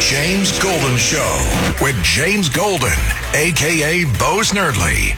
James Golden Show with James Golden, a.k.a. Bo Snerdley.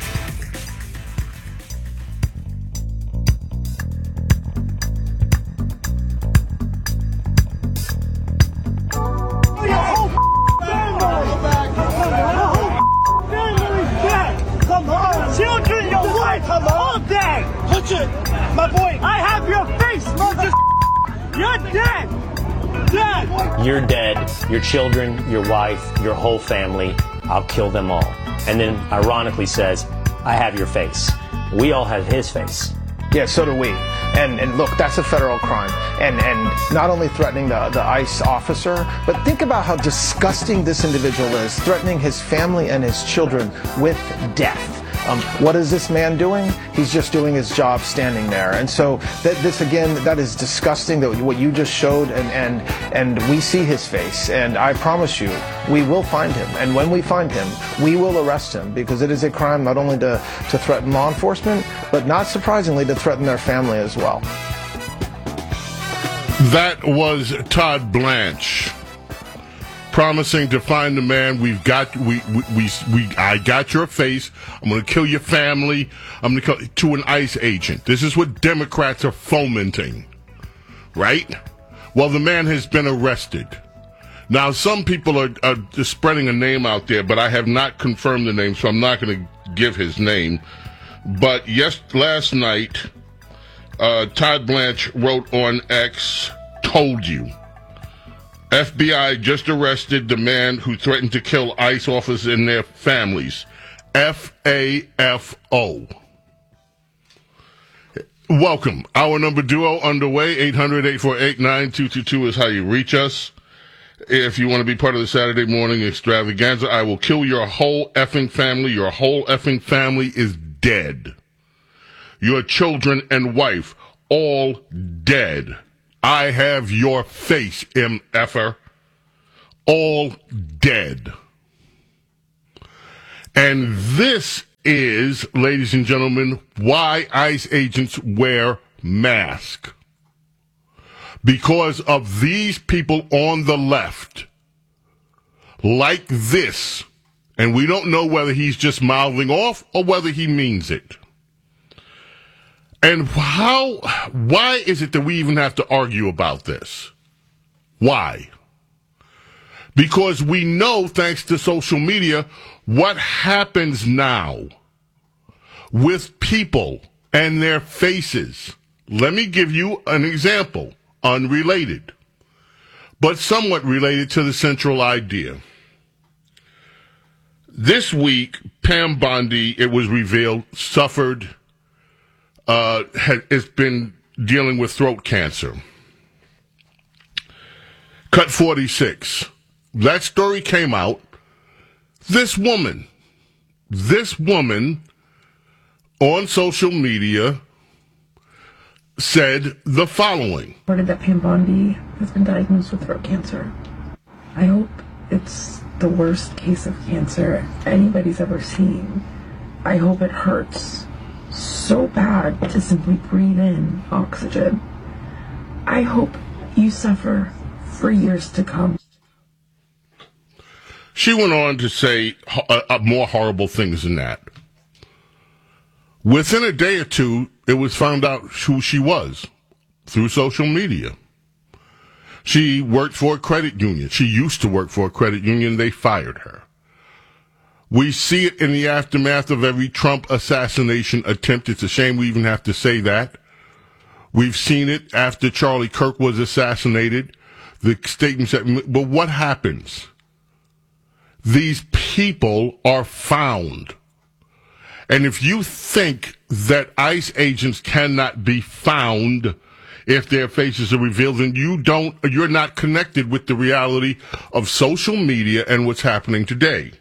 Children, your wife, I'm all dead. Touch it, my boy. I have your face, mother. You're dead. Dead. You're dead. Your children, your wife, your whole family. I'll kill them all. And then ironically says, I have your face. We all have his face. Yeah, so do we. And look, that's a federal crime. And not only threatening the ICE officer, but think about how disgusting this individual is, threatening his family and his children with death. What is this man doing? He's just doing his job standing there. And so that is disgusting, that what you just showed, and we see his face. And I promise you, we will find him. And when we find him, we will arrest him, because it is a crime not only to threaten law enforcement, but not surprisingly to threaten their family as well. That was Todd Blanche promising to find the man. I got your face. I'm going to kill your family. I'm going to kill to an ICE agent. This is what Democrats are fomenting, right? Well, the man has been arrested. Now, some people are just spreading a name out there, but I have not confirmed the name, so I'm not going to give his name. But last night, Todd Blanche wrote on X, "Told you. FBI just arrested the man who threatened to kill ICE officers and their families. FAFO. Welcome. Our number duo underway. 800-848-9222 is how you reach us. If you want to be part of the Saturday morning extravaganza, I will kill your whole effing family. Your whole effing family is dead. Your children and wife, all dead. I have your face, MFer. All dead. And this is, ladies and gentlemen, why ICE agents wear masks. Because of these people on the left, like this, and we don't know whether he's just mouthing off or whether he means it. And why is it that we even have to argue about this? Why? Because we know, thanks to social media, what happens now with people and their faces. Let me give you an example, unrelated, but somewhat related to the central idea. This week, Pam Bondi, it was revealed, has been dealing with throat cancer. Cut 46. That story came out. This woman on social media said the following. Reported that Pam Bondi has been diagnosed with throat cancer. I hope it's the worst case of cancer anybody's ever seen. I hope it hurts so bad to simply breathe in oxygen. I hope you suffer for years to come. She went on to say more horrible things than that. Within a day or two, it was found out who she was through social media. She worked for a credit union. She used to work for a credit union. They fired her. We see it in the aftermath of every Trump assassination attempt. It's a shame we even have to say that. We've seen it after Charlie Kirk was assassinated. The statements but what happens? These people are found. And if you think that ICE agents cannot be found if their faces are revealed, then you're not connected with the reality of social media and what's happening today.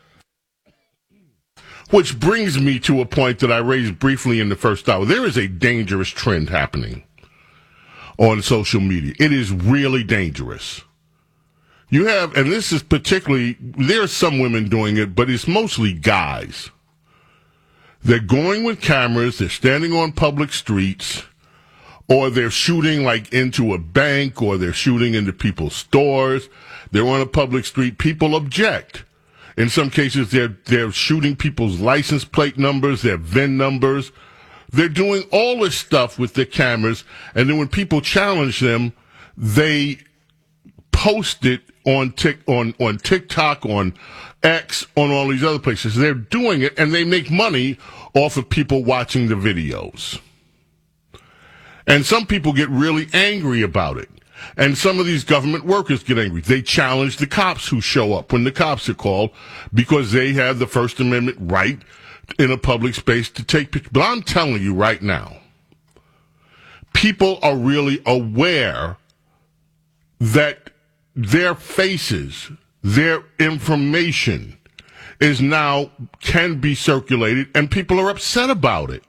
Which brings me to a point that I raised briefly in the first hour. There is a dangerous trend happening on social media. It is really dangerous. You have, and this is particularly, there are some women doing it, but it's mostly guys. They're going with cameras, they're standing on public streets, or they're shooting like into a bank, or they're shooting into people's stores. They're on a public street. People object. In some cases, they're shooting people's license plate numbers, their VIN numbers. They're doing all this stuff with their cameras, and then when people challenge them, they post it on TikTok, on X, on all these other places. They're doing it, and they make money off of people watching the videos. And some people get really angry about it. And some of these government workers get angry. They challenge the cops who show up when the cops are called because they have the First Amendment right in a public space to take pictures. But I'm telling you right now, people are really aware that their faces, their information is now can be circulated, and people are upset about it.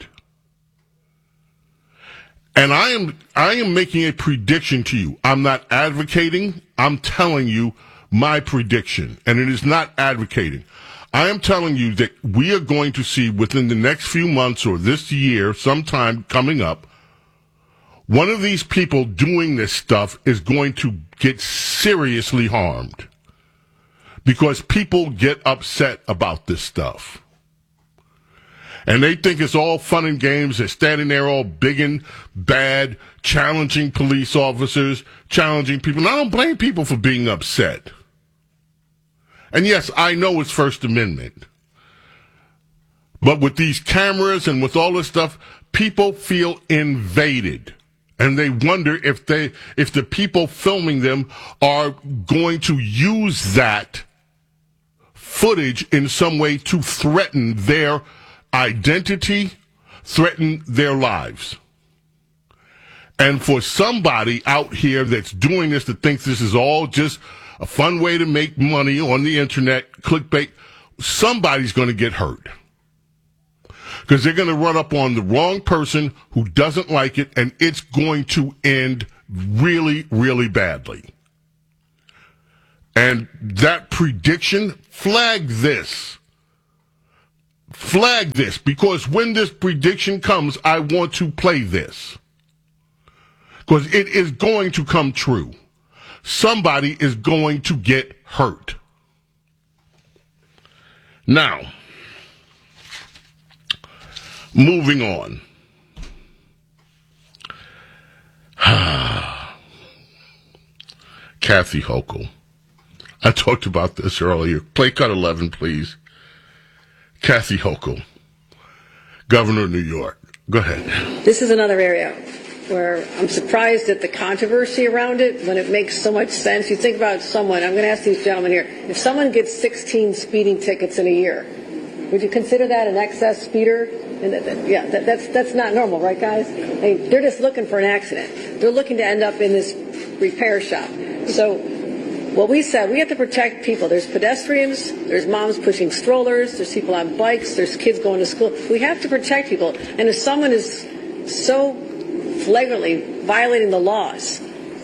And I am making a prediction to you. I'm not advocating. I'm telling you my prediction. And it is not advocating. I am telling you that we are going to see within the next few months or this year, sometime coming up, one of these people doing this stuff is going to get seriously harmed. Because people get upset about this stuff. And they think it's all fun and games. They're standing there all big and bad, challenging police officers, challenging people. And I don't blame people for being upset. And yes, I know it's First Amendment. But with these cameras and with all this stuff, people feel invaded. And they wonder if the people filming them are going to use that footage in some way to threaten their identity, threaten their lives. And for somebody out here that's doing this, that thinks this is all just a fun way to make money on the internet, clickbait, somebody's going to get hurt. Because they're going to run up on the wrong person who doesn't like it, and it's going to end really, really badly. And that prediction, flag this. Flag this, because when this prediction comes, I want to play this. Because it is going to come true. Somebody is going to get hurt. Now, moving on. Kathy Hochul. I talked about this earlier. Play cut 11, please. Kathy Hochul, Governor of New York. Go ahead. This is another area where I'm surprised at the controversy around it when it makes so much sense. You think about someone, I'm going to ask these gentlemen here, if someone gets 16 speeding tickets in a year, would you consider that an excess speeder? And that's not normal, right, guys? I mean, they're just looking for an accident. They're looking to end up in this repair shop. So what we said, we have to protect people. There's pedestrians, there's moms pushing strollers, there's people on bikes, there's kids going to school. We have to protect people. And if someone is so flagrantly violating the laws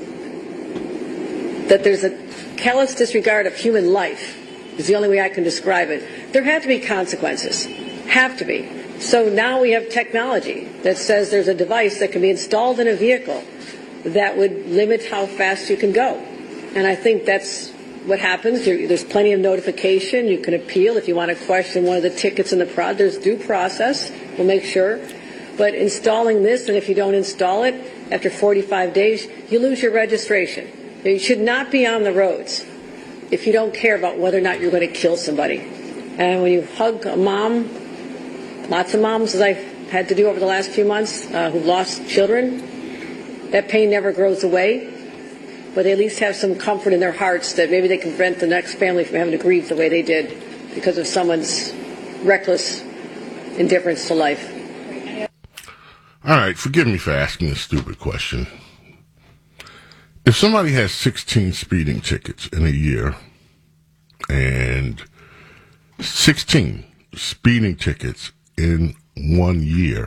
that there's a callous disregard of human life, is the only way I can describe it, there have to be consequences. Have to be. So now we have technology that says there's a device that can be installed in a vehicle that would limit how fast you can go. And I think that's what happens. There's plenty of notification. You can appeal if you want to question one of the tickets in the prod. There's due process. We'll make sure. But installing this, and if you don't install it, after 45 days, you lose your registration. You should not be on the roads if you don't care about whether or not you're going to kill somebody. And when you hug a mom, lots of moms, as I've had to do over the last few months, who've lost children, that pain never grows away. But they at least have some comfort in their hearts that maybe they can prevent the next family from having to grieve the way they did because of someone's reckless indifference to life. All right, forgive me for asking a stupid question. If somebody has 16 speeding tickets in a year and 16 speeding tickets in 1 year,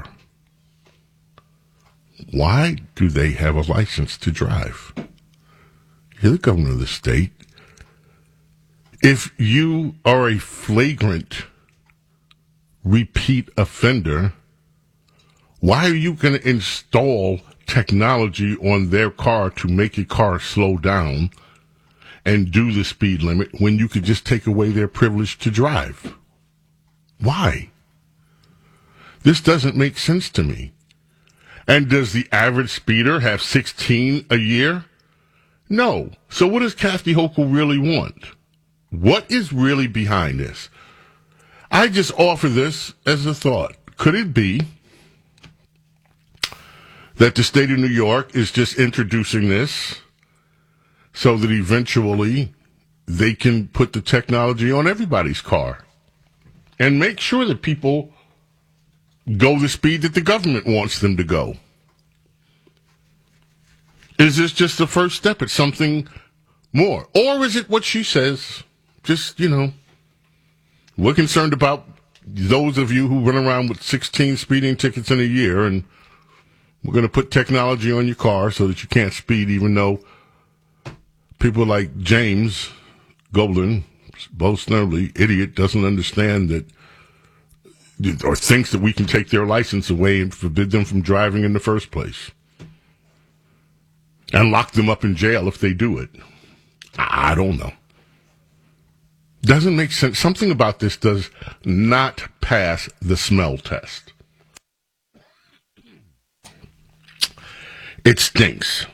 why do they have a license to drive? You're the governor of the state. If you are a flagrant repeat offender, why are you going to install technology on their car to make a car slow down and do the speed limit when you could just take away their privilege to drive? Why? This doesn't make sense to me. And does the average speeder have 16 a year? No. So what does Kathy Hochul really want? What is really behind this? I just offer this as a thought. Could it be that the state of New York is just introducing this so that eventually they can put the technology on everybody's car and make sure that people go the speed that the government wants them to go? Is this just the first step? It's something more. Or is it what she says? Just, we're concerned about those of you who run around with 16 speeding tickets in a year, and we're going to put technology on your car so that you can't speed, even though people like James Golden, Bo Snerdley, idiot, doesn't understand that, or thinks that we can take their license away and forbid them from driving in the first place and lock them up in jail if they do it. I don't know. Doesn't make sense. Something about this does not pass the smell test. It stinks.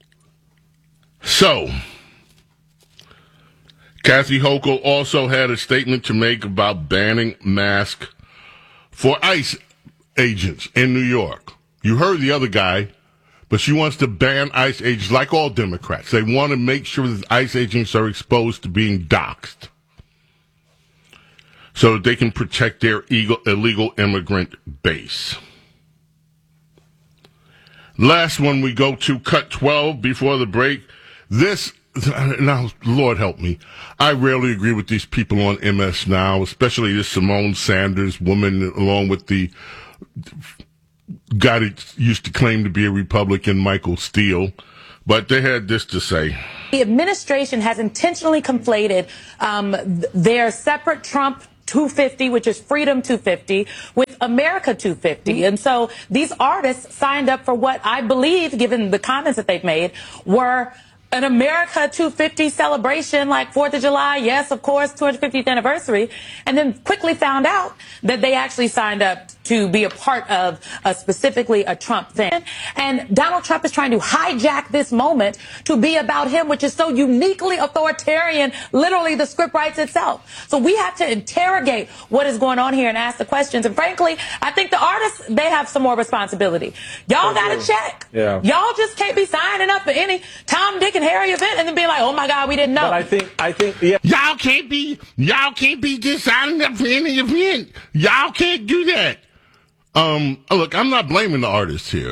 So, Kathy Hochul also had a statement to make about banning masks for ICE agents in New York. You heard the other guy, but she wants to ban ICE agents like all Democrats. They want to make sure that ICE agents are exposed to being doxxed so that they can protect their illegal immigrant base. Last one we go to, cut 12 before the break. Now, Lord help me, I rarely agree with these people on MS Now, especially this Simone Sanders woman, along with the guy that used to claim to be a Republican, Michael Steele. But they had this to say. The administration has intentionally conflated their separate Trump 250, which is Freedom 250, with America 250. And so these artists signed up for what I believe, given the comments that they've made, were an America 250 celebration, like 4th of July, yes, of course, 250th anniversary, and then quickly found out that they actually signed up to be a part of specifically a Trump thing. And Donald Trump is trying to hijack this moment to be about him, which is so uniquely authoritarian, literally the script writes itself. So we have to interrogate what is going on here and ask the questions. And frankly, I think the artists, they have some more responsibility. Y'all got to check. Yeah. Y'all just can't be signing up for any Tom, Dick, and Harry event and then be like, oh my God, we didn't know. But I think, yeah. Y'all can't be just signing up for any event. Y'all can't do that. Look, I'm not blaming the artists here.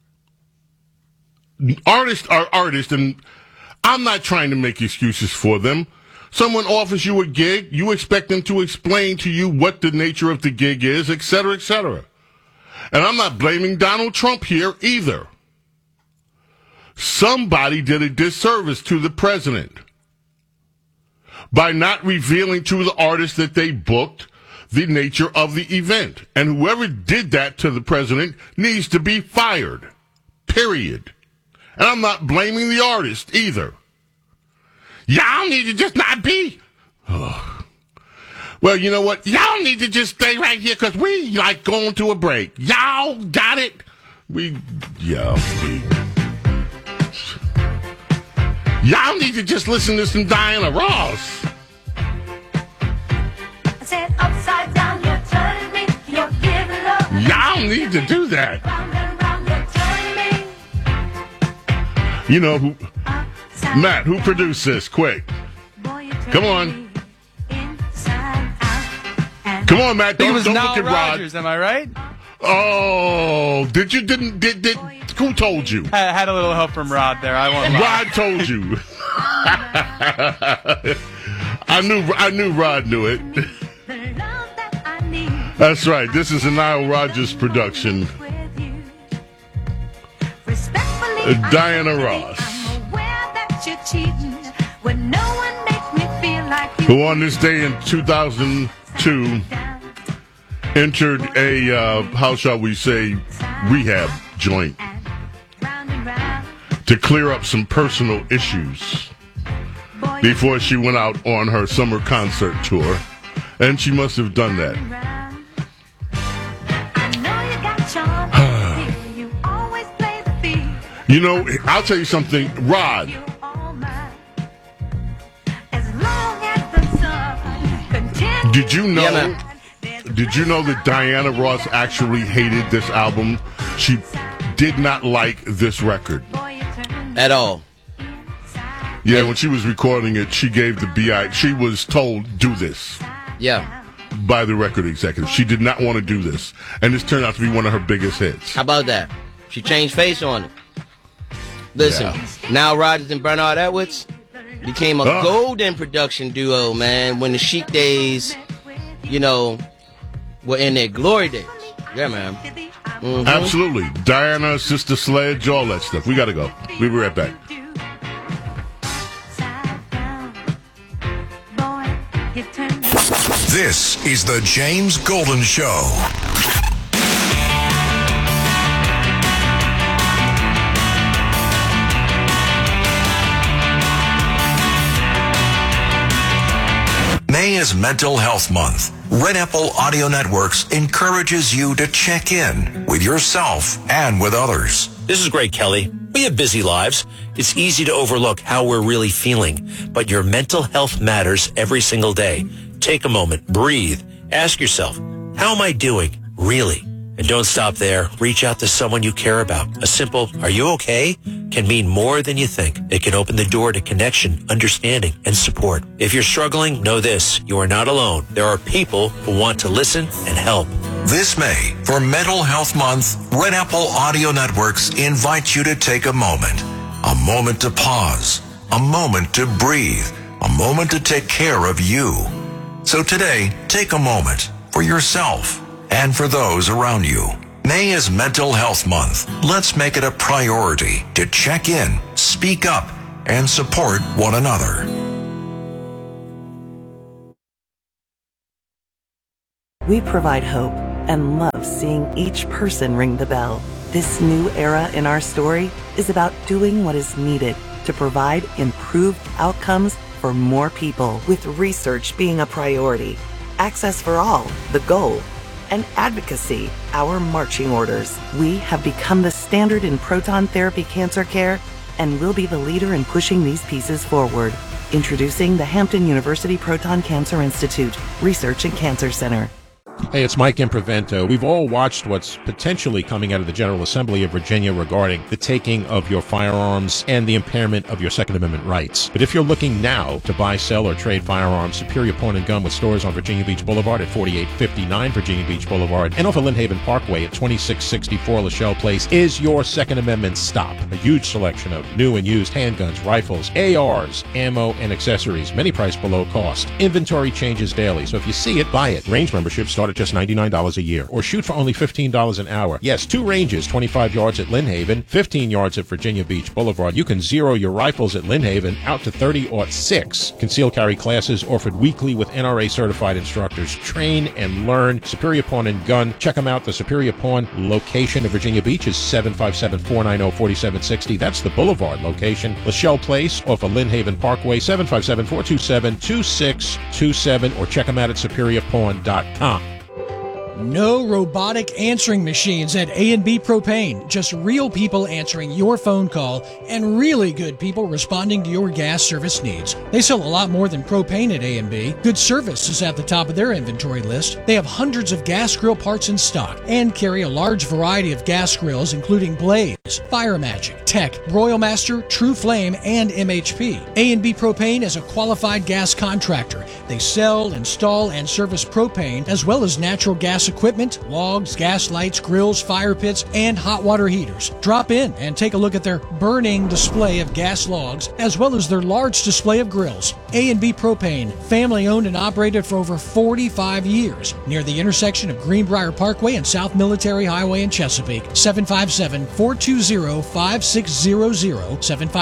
Artists are artists, and I'm not trying to make excuses for them. Someone offers you a gig, you expect them to explain to you what the nature of the gig is, et cetera, et cetera. And I'm not blaming Donald Trump here either. Somebody did a disservice to the president by not revealing to the artist that they booked the nature of the event. And whoever did that to the president needs to be fired. Period. And I'm not blaming the artist either. Y'all need to just not be. Oh. Well, you know what? Y'all need to just stay right here because we like going to a break. Y'all got it? Y'all need to just listen to some Diana Ross. I said upside down, you're turning me, you're giving love. Y'all need to do that. You know who? Matt, who produced this? Quick. Come on. Come on, Matt. Don't look at Rogers, Rod. am I right? Oh, did who told you? I had a little help from Rod there. I won't lie. Rod told you. I knew Rod knew it. That's right. This is a Nile Rodgers production. Diana Ross, who on this day in 2002 entered a, how shall we say, rehab joint to clear up some personal issues before she went out on her summer concert tour, and she must have done that. You know, I'll tell you something, Rod. Did you know? Yeah, did you know that Diana Ross actually hated this album? She did not like this record at all. Yeah, when she was recording it, she gave the B.I. She was told, "Do this." Yeah. By the record executive. She did not want to do this, and this turned out to be one of her biggest hits. How about that? She changed face on it. Listen, Nile Rodgers and Bernard Edwards became a golden production duo, man, when the Chic days, you know, were in their glory days. Yeah, man. Mm-hmm. Absolutely. Diana, Sister Sledge, all that stuff. We got to go. We'll be right back. This is the James Golden Show. May is Mental Health Month. Red Apple Audio Networks encourages you to check in with yourself and with others. This is Greg Kelly. We have busy lives. It's easy to overlook how we're really feeling, but your mental health matters every single day. Take a moment, breathe, ask yourself, how am I doing, really? And don't stop there. Reach out to someone you care about. A simple, "Are you okay?" can mean more than you think. It can open the door to connection, understanding, and support. If you're struggling, know this. You are not alone. There are people who want to listen and help. This May, for Mental Health Month, Red Apple Audio Networks invites you to take a moment to pause, a moment to breathe, a moment to take care of you. So today, take a moment for yourself and for those around you. May is Mental Health Month. Let's make it a priority to check in, speak up, and support one another. We provide hope and love seeing each person ring the bell. This new era in our story is about doing what is needed to provide improved outcomes for more people, with research being a priority, access for all, the goal, and advocacy, our marching orders. We have become the standard in proton therapy cancer care and will be the leader in pushing these pieces forward. Introducing the Hampton University Proton Cancer Institute Research and Cancer Center. Hey, it's Mike Improvento. We've all watched what's potentially coming out of the General Assembly of Virginia regarding the taking of your firearms and the impairment of your Second Amendment rights. But if you're looking now to buy, sell, or trade firearms, Superior Pawn and Gun with stores on Virginia Beach Boulevard at 4859 Virginia Beach Boulevard and off of Lynnhaven Parkway at 2664 Lachelle Place is your Second Amendment stop. A huge selection of new and used handguns, rifles, ARs, ammo, and accessories, many priced below cost. Inventory changes daily, so if you see it, buy it. Range memberships start at just $99 a year, or shoot for only $15 an hour. Yes, 2 ranges, 25 yards at Lynnhaven, 15 yards at Virginia Beach Boulevard. You can zero your rifles at Lynnhaven out to 30-06. Concealed carry classes offered weekly with NRA certified instructors. Train and learn. Superior Pawn and Gun. Check them out. The Superior Pawn location of Virginia Beach is 757-490-4760. That's the Boulevard location. Lachelle Place off of Lynnhaven Parkway, 757-427-2627, or check them out at superiorpawn.com. No robotic answering machines at A&B Propane. Just real people answering your phone call and really good people responding to your gas service needs. They sell a lot more than propane at A&B. Good service is at the top of their inventory list. They have hundreds of gas grill parts in stock and carry a large variety of gas grills including Blaze, Fire Magic, Tech, Royal Master, True Flame, and MHP. A&B Propane is a qualified gas contractor. They sell, install, and service propane as well as natural gas equipment, logs, gas lights, grills, fire pits, and hot water heaters. Drop in and take a look at their burning display of gas logs as well as their large display of grills. A&B Propane, family owned and operated for over 45 years, near the intersection of Greenbrier Parkway and South Military Highway in Chesapeake. 757-420-5600,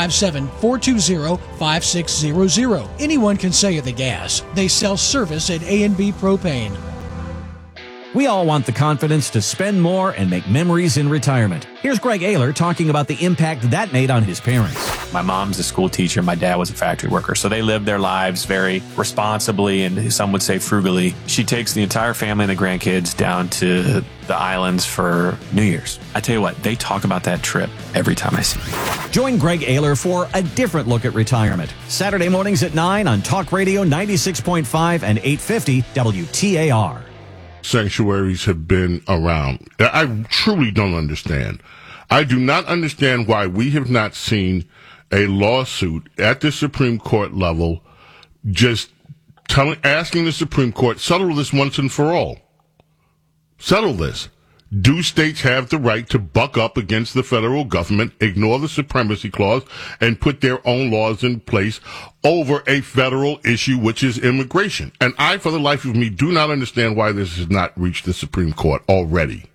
757-420-5600. Anyone can say of the gas. They sell service at A&B Propane. We all want the confidence to spend more and make memories in retirement. Here's Greg Ayler talking about the impact that made on his parents. My mom's a school teacher. My dad was a factory worker. So they lived their lives very responsibly and some would say frugally. She takes the entire family and the grandkids down to the islands for New Year's. I tell you what, they talk about that trip every time I see them. Join Greg Ayler for a different look at retirement. Saturday mornings at 9 on Talk Radio 96.5 and 850 WTAR. Sanctuaries have been around. I truly don't understand. I do not understand why we have not seen a lawsuit at the Supreme Court level just asking the Supreme Court, settle this once and for all. Settle this. Do states have the right to buck up against the federal government, ignore the supremacy clause, and put their own laws in place over a federal issue, which is immigration? And I, for the life of me, do not understand why this has not reached the Supreme Court already.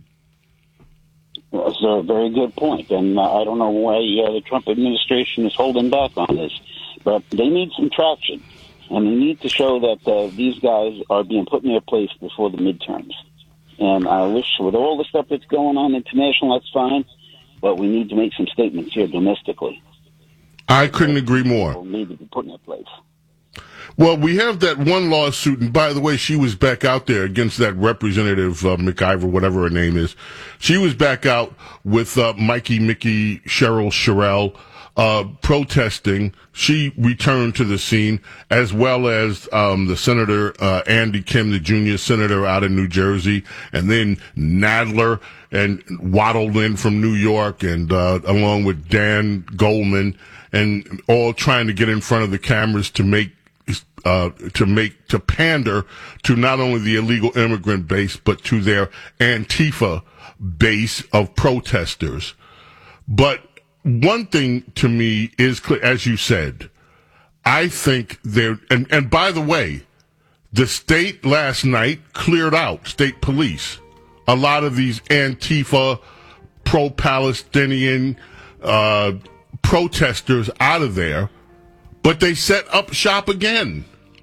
That's a very good point, and I don't know why the Trump administration is holding back on this, but they need some traction, and they need to show that these guys are being put in their place before the midterms. And I wish, with all the stuff that's going on international, that's fine, but we need to make some statements here domestically. I couldn't agree more. People need to be put in their place. Well, we have that one lawsuit, and by the way, she was back out there against that Representative McIver, whatever her name is. She was back out with Mickey, Cheryl Sherrill, protesting. She returned to the scene, as well as the Senator Andy Kim, the junior senator out of New Jersey, and then Nadler and waddled in from New York, and along with Dan Goldman, and all trying to get in front of the cameras to pander to not only the illegal immigrant base, but to their Antifa base of protesters. But one thing to me is clear, as you said, I think and by the way, the state last night cleared out, state police, a lot of these Antifa, pro-Palestinian protesters out of there, but they set up shop again.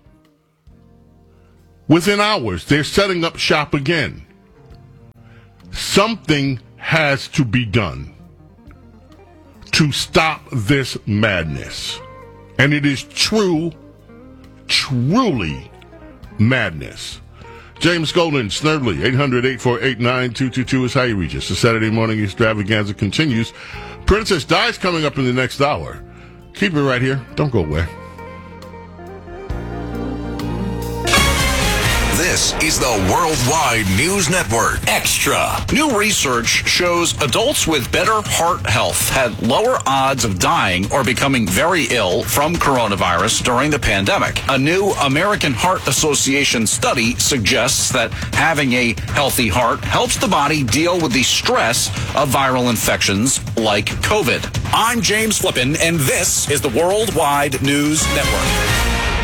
Within hours, they're setting up shop again. Something has to be done to stop this madness. And it is truly madness. James Golden, Snerdley, 800-848-9222 is how you reach us. The Saturday morning extravaganza continues. Princess Di's coming up in the next hour. Keep it right here. Don't go away. This is the Worldwide News Network. Extra. New research shows adults with better heart health had lower odds of dying or becoming very ill from coronavirus during the pandemic. A new American Heart Association study suggests that having a healthy heart helps the body deal with the stress of viral infections like COVID. I'm James Flippin, and this is the Worldwide News Network.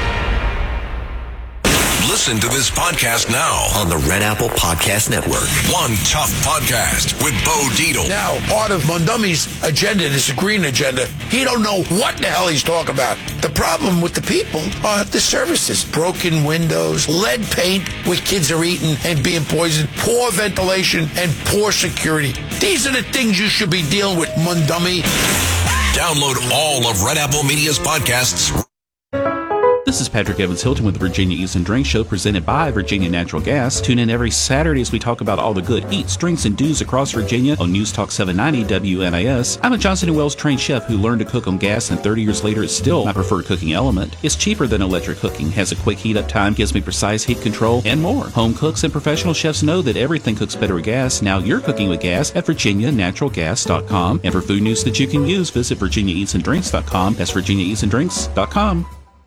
Listen to this podcast now on the Red Apple Podcast Network. One Tough Podcast with Bo Dietl. Now, part of Mondami's agenda, this green agenda, he don't know what the hell he's talking about. The problem with the people are the services. Broken windows, lead paint, where kids are eating and being poisoned, poor ventilation, and poor security. These are the things you should be dealing with, Mondami. Download all of Red Apple Media's podcasts. This is Patrick Evans Hilton with the Virginia Eats and Drinks Show, presented by Virginia Natural Gas. Tune in every Saturday as we talk about all the good eats, drinks, and do's across Virginia on News Talk 790 WNIS. I'm a Johnson & Wales trained chef who learned to cook on gas, and 30 years later it's still my preferred cooking element. It's cheaper than electric cooking, has a quick heat up time, gives me precise heat control, and more. Home cooks and professional chefs know that everything cooks better with gas. Now you're cooking with gas at virginianaturalgas.com. And for food news that you can use, visit virginiaeatsanddrinks.com. That's virginiaeatsanddrinks.com.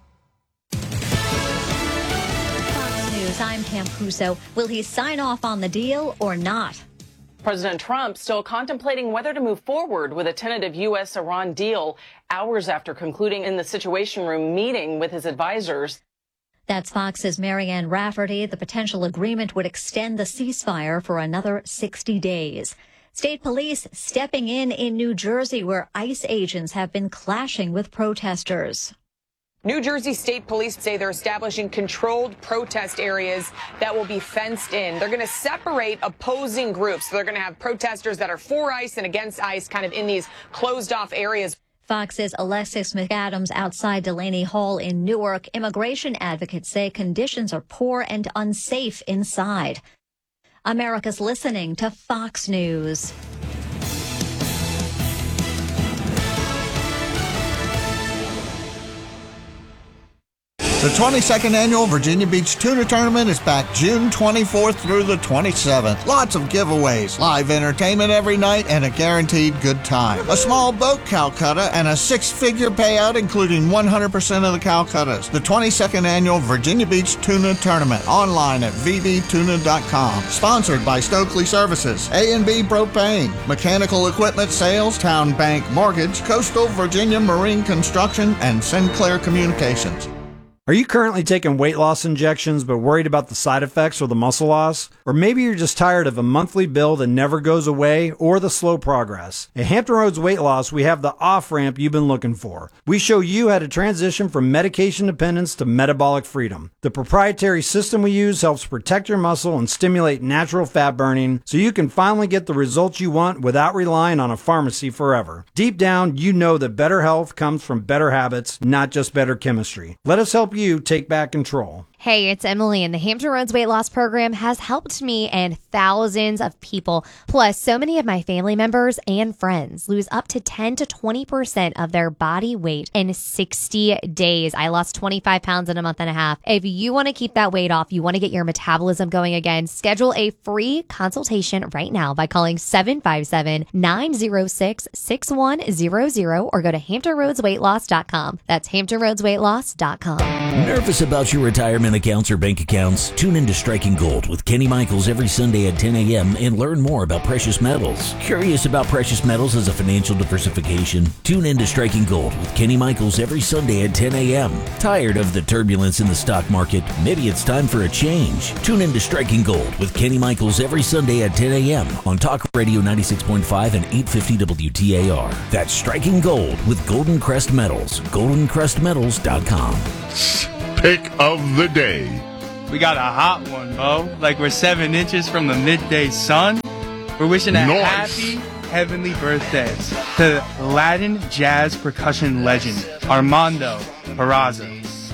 I'm Pam Crusoe. Will he sign off on the deal or not? President Trump still contemplating whether to move forward with a tentative U.S.-Iran deal hours after concluding in the Situation Room meeting with his advisors. That's Fox's Marianne Rafferty. The potential agreement would extend the ceasefire for another 60 days. State police stepping in New Jersey, where ICE agents have been clashing with protesters. New Jersey State Police say they're establishing controlled protest areas that will be fenced in. They're going to separate opposing groups. So they're going to have protesters that are for ICE and against ICE kind of in these closed-off areas. Fox's Alexis McAdams outside Delaney Hall in Newark. Immigration advocates say conditions are poor and unsafe inside. America's listening to Fox News. The 22nd Annual Virginia Beach Tuna Tournament is back June 24th through the 27th. Lots of giveaways, live entertainment every night, and a guaranteed good time. A small boat Calcutta and a six-figure payout including 100% of the Calcuttas. The 22nd Annual Virginia Beach Tuna Tournament, online at vbtuna.com. Sponsored by Stokely Services, A&B Propane, Mechanical Equipment Sales, Town Bank Mortgage, Coastal Virginia Marine Construction, and Sinclair Communications. Are you currently taking weight loss injections but worried about the side effects or the muscle loss? Or maybe you're just tired of a monthly bill that never goes away or the slow progress. At Hampton Roads Weight Loss, we have the off-ramp you've been looking for. We show you how to transition from medication dependence to metabolic freedom. The proprietary system we use helps protect your muscle and stimulate natural fat burning so you can finally get the results you want without relying on a pharmacy forever. Deep down, you know that better health comes from better habits, not just better chemistry. Let us help you take back control. Hey, it's Emily, and the Hampton Roads Weight Loss Program has helped me and thousands of people. Plus, so many of my family members and friends lose up to 10 to 20% of their body weight in 60 days. I lost 25 pounds in a month and a half. If you want to keep that weight off, you want to get your metabolism going again, schedule a free consultation right now by calling 757-906-6100 or go to HamptonRoadsWeightLoss.com. That's HamptonRoadsWeightLoss.com. Nervous about your retirement accounts or bank accounts? Tune in to Striking Gold with Kenny Michaels every Sunday at 10 a.m. and learn more about precious metals. Curious about precious metals as a financial diversification? Tune in to Striking Gold with Kenny Michaels every Sunday at 10 a.m. Tired of the turbulence in the stock market? Maybe it's time for a change. Tune in to Striking Gold with Kenny Michaels every Sunday at 10 a.m. on Talk Radio 96.5 and 850 WTAR. That's Striking Gold with Golden Crest Metals. GoldenCrestMetals.com. Pick of the day. We got a hot one, Bo. Like we're 7 inches from the midday sun. We're wishing a happy heavenly birthday to Latin jazz percussion legend Armando Peraza,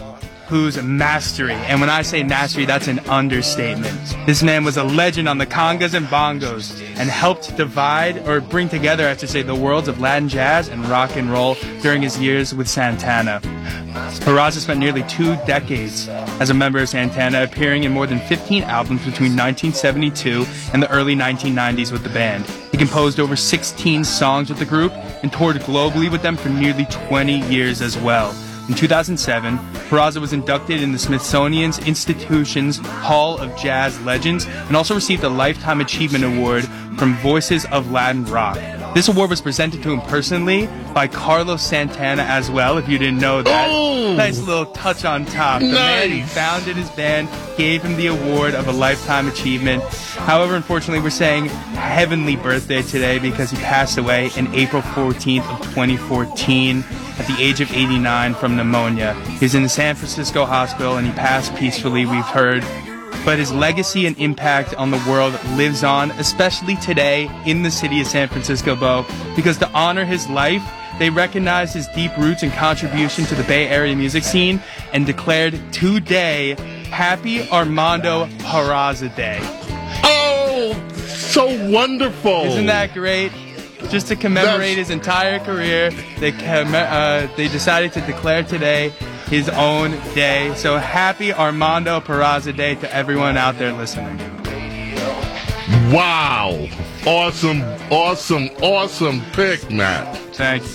whose mastery, and when I say mastery, that's an understatement. This man was a legend on the congas and bongos and helped divide, or bring together, I should say, the worlds of Latin jazz and rock and roll during his years with Santana. Peraza spent nearly 2 decades as a member of Santana, appearing in more than 15 albums between 1972 and the early 1990s with the band. He composed over 16 songs with the group and toured globally with them for nearly 20 years as well. In 2007, Peraza was inducted in the Smithsonian's Institution's Hall of Jazz Legends and also received a Lifetime Achievement Award from Voices of Latin Rock. This award was presented to him personally by Carlos Santana as well, if you didn't know that. Oh! Nice little touch on top. The man who founded his band gave him the award of a Lifetime Achievement. However, unfortunately, we're saying heavenly birthday today because he passed away in April 14th of 2014 at the age of 89 from pneumonia. He's in the San Francisco hospital and he passed peacefully, we've heard. But his legacy and impact on the world lives on, especially today in the city of San Francisco, Bo, because to honor his life, they recognized his deep roots and contribution to the Bay Area music scene and declared today Happy Armando Peraza Day. Oh, so wonderful. Isn't that great? Just to commemorate his entire career, they decided to declare today his own day. So happy Armando Peraza Day to everyone out there listening. Wow. Awesome, awesome, awesome pick, Matt. Thanks.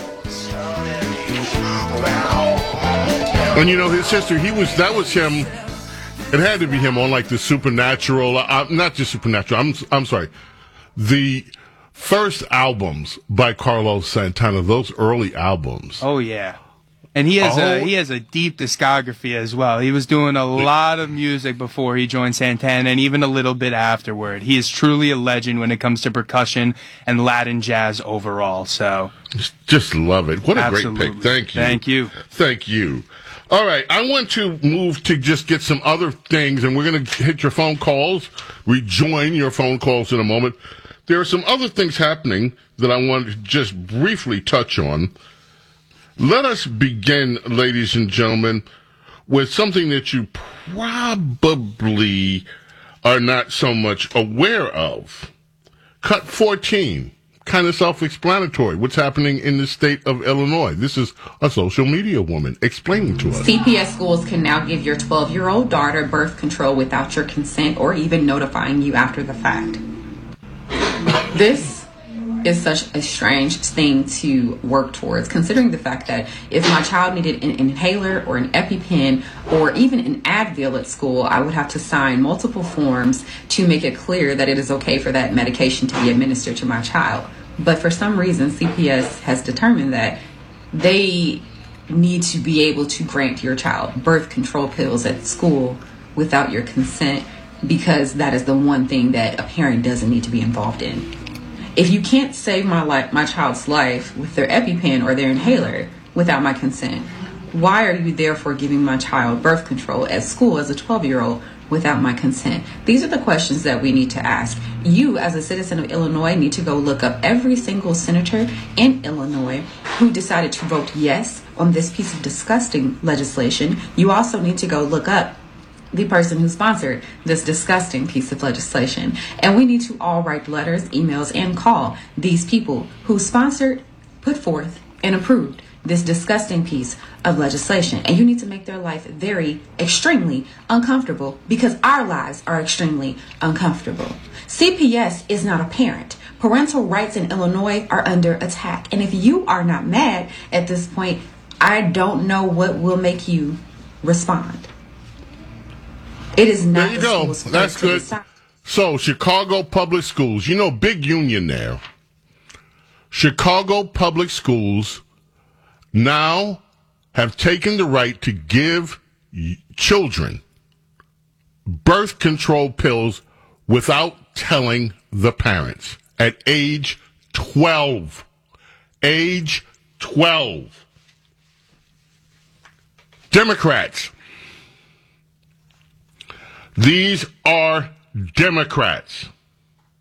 And you know his history, that was him. It had to be him on like the Supernatural, not just Supernatural, I'm sorry. The first albums by Carlos Santana, those early albums. Oh, yeah. And he has a deep discography as well. He was doing a lot of music before he joined Santana, and even a little bit afterward. He is truly a legend when it comes to percussion and Latin jazz overall. So just love it. What a absolutely. Great pick. Thank you. Thank you. Thank you. All right, I want to move to just get some other things, and we're going to hit your phone calls, rejoin your phone calls in a moment. There are some other things happening that I want to just briefly touch on. Let us begin, ladies and gentlemen, with something that you probably are not so much aware of. Cut 14, kind of self-explanatory. What's happening in the state of Illinois? This is a social media woman explaining to us. CPS schools can now give your 12-year-old daughter birth control without your consent or even notifying you after the fact. This is such a strange thing to work towards, considering the fact that if my child needed an inhaler or an EpiPen or even an Advil at school, I would have to sign multiple forms to make it clear that it is okay for that medication to be administered to my child. But for some reason, CPS has determined that they need to be able to grant your child birth control pills at school without your consent, because that is the one thing that a parent doesn't need to be involved in. If you can't save my child's life with their EpiPen or their inhaler without my consent, why are you therefore giving my child birth control at school as a 12-year-old without my consent? These are the questions that we need to ask. You, as a citizen of Illinois, need to go look up every single senator in Illinois who decided to vote yes on this piece of disgusting legislation. You also need to go look up the person who sponsored this disgusting piece of legislation. And we need to all write letters, emails, and call these people who sponsored, put forth, and approved this disgusting piece of legislation. And you need to make their life extremely uncomfortable, because our lives are extremely uncomfortable. CPS is not a parent. Parental rights in Illinois are under attack. And if you are not mad at this point, I don't know what will make you respond. It is not. There you go. That's good. So, Chicago Public Schools, big union there. Chicago Public Schools now have taken the right to give children birth control pills without telling the parents at age 12. Age 12. Democrats. These are Democrats.